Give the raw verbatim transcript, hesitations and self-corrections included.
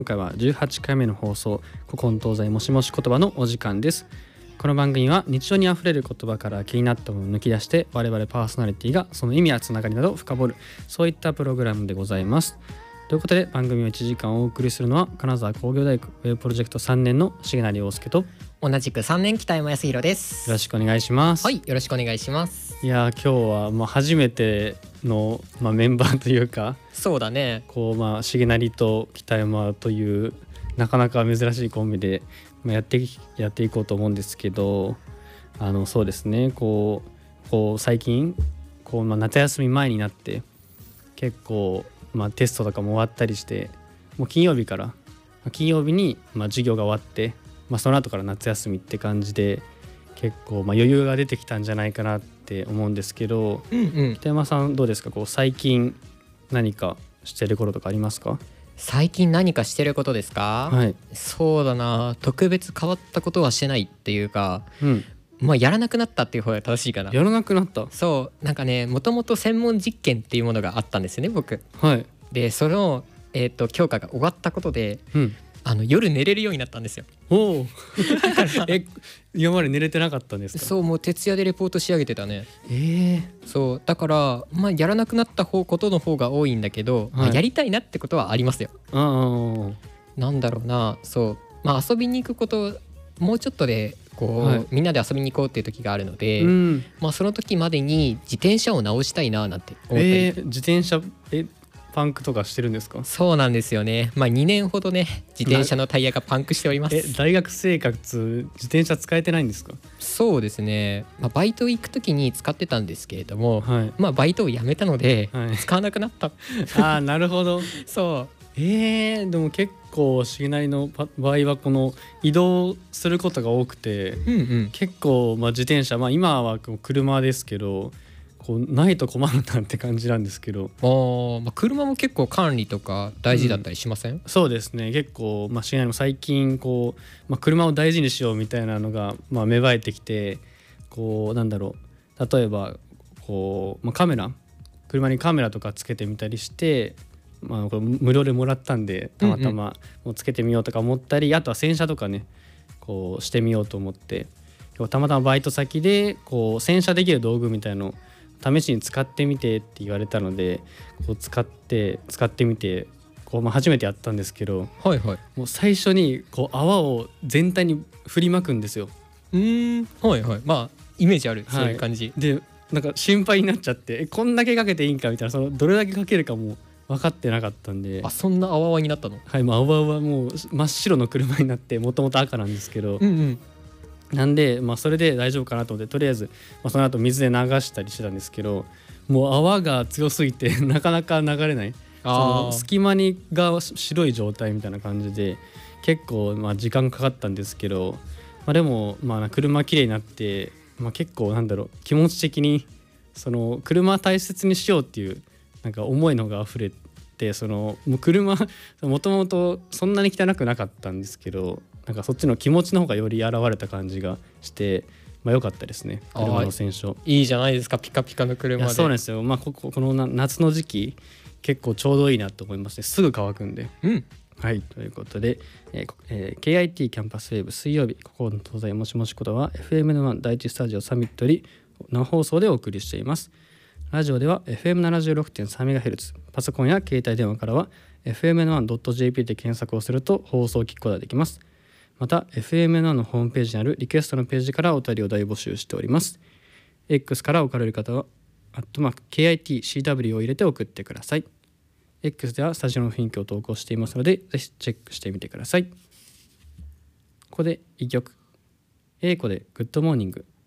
今回はじゅうはちかいめの放送、古今東西もしもし言葉のお時間です。この番組は日常にあふれる言葉から気になったものを抜き出して、我々パーソナリティがその意味やつながりなどを深掘る、そういったプログラムでございます。ということで、番組をいちじかんお送りするのは金沢工業大学ウェブプロジェクトさんねんの重成陽介と、 同じくさんねん北山康弘です。 よろしくお願いします。 はい、よろしくお願いします。 いや今日はまあ初めての、まあ、メンバーというか、 そうだね、 こうまあ重成と北山というなかなか珍しいコンビでやってやっていこうと思うんですけど、あのそうですね、こうこう最近こう、まあ、夏休み前になって結構、まあ、テストとかも終わったりして、もう金曜日から金曜日に、まあ、授業が終わって、まあ、その後から夏休みって感じで結構、まあ、余裕が出てきたんじゃないかなって思うんですけど、 うんうん、 北山さんどうですか？こう最近何かしてることとかありますか？ 最近何かしてることですか？ はい、 そうだな、特別変わったことはしてないっていうか、 うん、 まあやらなくなったっていう方が正しいかな。 やらなくなった。 そうなんかね、もともと専門実験っていうものがあったんですよね、僕。 はい、 でその、えー、と教科が終わったことで、 うん、 あの夜寝れるようになったんですよ。 おおえ今まで寝れてなかったんですか？ そうもう徹夜でレポート仕上げてたね。 えー、 そうだからまあやらなくなった方ことの方が多いんだけど、 はい、 まあ、やりたいなってことはありますよ。 あなんだろうな、そうまあ遊びに行くこともうちょっとでこう、 はい、 みんなで遊びに行こうっていう時があるので、 うん、 まあその時までに自転車を直したいななんて思ったり、 えー、自転車えパンクとかしてるんですか？ そうなんですよね。まあにねんほどね自転車のタイヤがパンクしております。 え大学生活自転車使えてないんですか？ そうですね、まあ、バイト行く時に使ってたんですけれども、 はい、 まあバイトを辞めたのではい、 使わなくなったああなるほど。 そうえー、でも結構重成の場合はこの移動することが多くて、 うんうん、 結構、まあ、自転車、まあ、今はこう車ですけどこうないと困るなって感じなんですけど、 あー、まあ、車も結構管理とか大事だったりしません？うん、 そうですね、結構、まあ、重成も最近こう、まあ、車を大事にしようみたいなのが、まあ、芽生えてきて、こうなんだろう、例えばこう、まあ、カメラ車にカメラとかつけてみたりして、まあ、これ無料でもらったんでたまたまもうつけてみようとか思ったり、うんうん、あとは洗車とかねこうしてみようと思って、たまたまバイト先でこう洗車できる道具みたいのを試しに使ってみてって言われたので、こう使って使ってみてこう、まあ、初めてやったんですけど、 はいはい、 もう最初にこう泡を全体に振りまくんですよ。 うーん、はいはい、まあイメージある、 はい、 そういう感じでなんか心配になっちゃって、えこんだけかけていいんかみたいな、そのどれだけかけるかも分かってなかったんで、 あ、そんな泡々になったの？ はい、もう青々はもう真っ白の車になって、もともと赤なんですけど、 うんうん、 なんで、まあ、それで大丈夫かなと思って、とりあえず、まあ、その後水で流したりしてたんですけど、もう泡が強すぎてなかなか流れない、その隙間にが白い状態みたいな感じで結構まあ時間かかったんですけど、まあ、でもまあ車きれいになって、まあ、結構なんだろう、気持ち的にその車大切にしようっていうなんか思いのが溢れて、そのもう車もともとそんなに汚くなかったんですけど、なんかそっちの気持ちの方がより現れた感じがして、まあ、良かったですね、車の洗車。 いいじゃないですか、ピカピカの車で。 いやそうなんですよ、まあ、ここ、この夏の時期結構ちょうどいいなと思いますね。すぐ乾くんで、 うん、 はい、ということで、えーえー、ケーアイティー キャンパスウェーブ水曜日、ここの東西もしもしことは エフエムエヌワン 第一スタジオサミットより生放送でお送りしています。ラジオでは エフエムななじゅうろくてんさんメガヘルツ、パソコンや携帯電話からは エフエムエヌワンドットジェーピー で検索をすると放送を聞くことができます。また エフエムエヌワン のホームページにあるリクエストのページからお便りを大募集しております。 X から送られる方はアットマーク ケーアイティーシーダブリュー を入れて送ってください。 X ではスタジオの雰囲気を投稿していますので、ぜひチェックしてみてください。ここでいっきょく、英子でグッドモーニング。